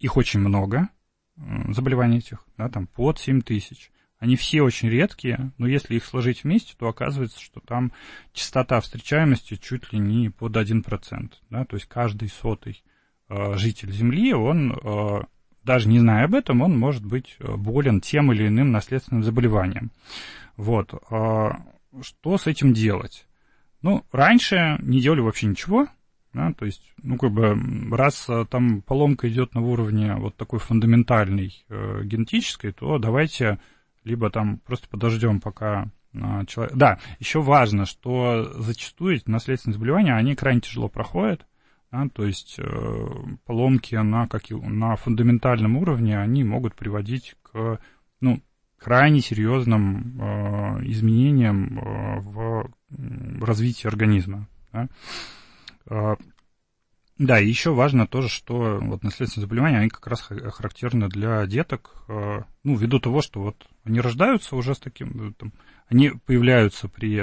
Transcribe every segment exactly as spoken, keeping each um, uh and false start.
их очень много, заболеваний этих, да, там под семь тысяч. Они все очень редкие, но если их сложить вместе, то оказывается, что там частота встречаемости чуть ли не под один процент. Да, то есть каждый сотый э, житель Земли, он, э, даже не зная об этом, он может быть болен тем или иным наследственным заболеванием. Вот. Э, что с этим делать? Ну, раньше не делали вообще ничего. Да, то есть, ну, как бы, раз там поломка идет на уровне вот такой фундаментальной э, генетической, то давайте либо там просто подождем, пока э, человек... Да, еще важно, что зачастую эти наследственные заболевания, они крайне тяжело проходят, да, то есть э, поломки на, как и, на фундаментальном уровне, они могут приводить к, ну, крайне серьезным э, изменениям э, в развитии организма, да. Да, и еще важно тоже, что вот наследственные заболевания, они как раз характерны для деток, ну, ввиду того, что вот они рождаются уже с таким, там, они появляются при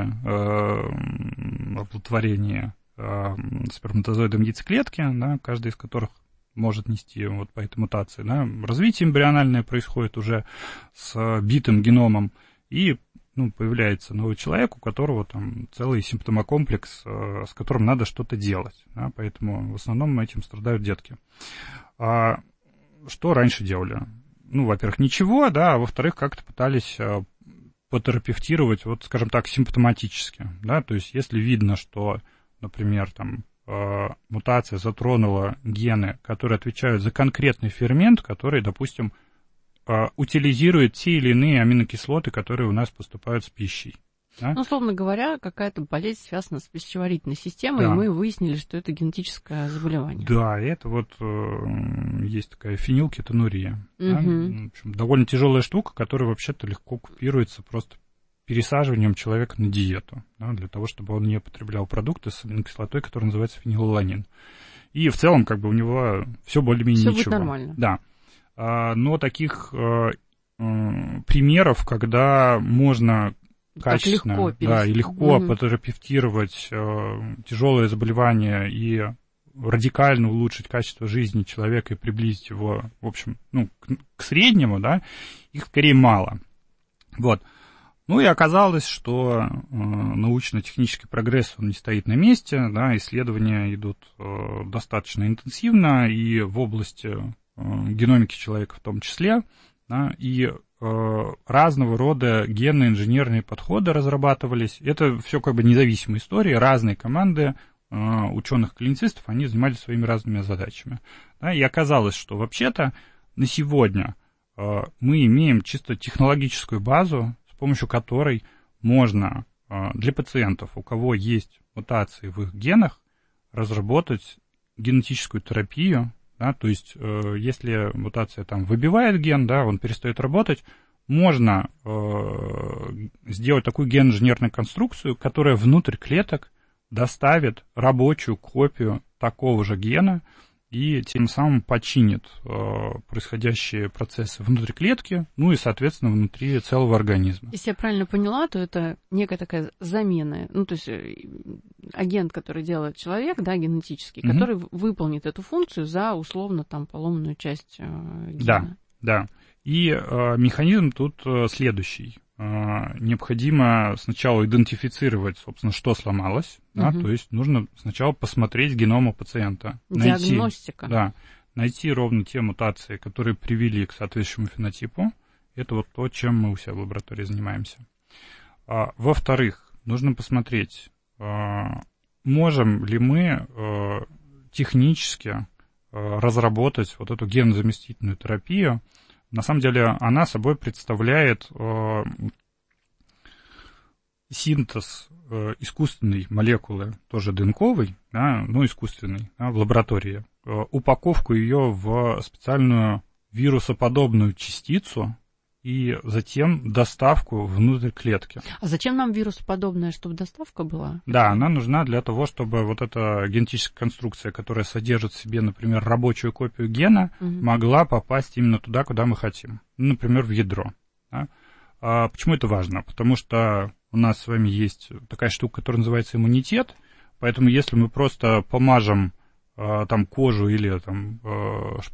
э, оплодотворении э, сперматозоидом яйцеклетки, да, каждая из которых может нести вот по этой мутации, да, развитие эмбриональное происходит уже с битым геномом, и ну, появляется новый человек, у которого там целый симптомокомплекс, э, с которым надо что-то делать. Да, поэтому в основном этим страдают детки. А что раньше делали? Ну, во-первых, ничего, да, а во-вторых, как-то пытались э, потерапевтировать, вот, скажем так, симптоматически. Да, то есть если видно, что, например, там, э, мутация затронула гены, которые отвечают за конкретный фермент, который, допустим, утилизирует те или иные аминокислоты, которые у нас поступают с пищей. Да? Ну, условно говоря, какая-то болезнь связана с пищеварительной системой, да. И мы выяснили, что это генетическое заболевание. Да, это вот э, есть такая фенилкетонурия. Угу. Да? В общем, довольно тяжелая штука, которая вообще-то легко купируется просто пересаживанием человека на диету, да, для того, чтобы он не потреблял продукты с аминокислотой, которая называется фенилаланин. И в целом, как бы, у него все более-менее всё ничего. Будет нормально. Да. Но таких э, э, примеров, когда можно так качественно легко да, и легко угу. потерапевтировать э, тяжелое заболевание и радикально улучшить качество жизни человека и приблизить его, в общем, ну, к, к среднему, да, их скорее мало. Вот. Ну и оказалось, что э, научно-технический прогресс, он не стоит на месте, да, исследования идут э, достаточно интенсивно и в области геномики человека в том числе, да, и э, разного рода генно-инженерные подходы разрабатывались. Это все как бы независимые истории, разные команды э, ученых-клиницистов, они занимались своими разными задачами. Да, и оказалось, что вообще-то на сегодня э, мы имеем чисто технологическую базу, с помощью которой можно э, для пациентов, у кого есть мутации в их генах, разработать генетическую терапию. Да, то есть, э, если мутация там выбивает ген, да, он перестает работать, можно э, сделать такую ген-инженерную конструкцию, которая внутрь клеток доставит рабочую копию такого же гена и тем самым починит э, происходящие процессы внутри клетки, ну и, соответственно, внутри целого организма. Если я правильно поняла, то это некая такая замена, ну, то есть агент, который делает человек, да, генетический, mm-hmm. который выполнит эту функцию за условно там поломанную часть э, гена. Да, да. И э, механизм тут э, следующий. Э, необходимо сначала идентифицировать, собственно, что сломалось, угу. да, то есть нужно сначала посмотреть геном у пациента. Диагностика. Найти, да, найти ровно те мутации, которые привели к соответствующему фенотипу. Это вот то, чем мы у себя в лаборатории занимаемся. А, во-вторых, нужно посмотреть, а, можем ли мы а, технически а, разработать вот эту генозаместительную терапию. На самом деле она собой представляет э, синтез э, искусственной молекулы, тоже ДНКовой, да, но искусственной, да, в лаборатории, э, упаковку ее в специальную вирусоподобную частицу и затем доставку внутрь клетки. А зачем нам вирусоподобная, чтобы доставка была? Да, она нужна для того, чтобы вот эта генетическая конструкция, которая содержит в себе, например, рабочую копию гена, угу. могла попасть именно туда, куда мы хотим. Ну, например, в ядро. Да? А почему это важно? Потому что у нас с вами есть такая штука, которая называется иммунитет, поэтому если мы просто помажем а, там кожу или там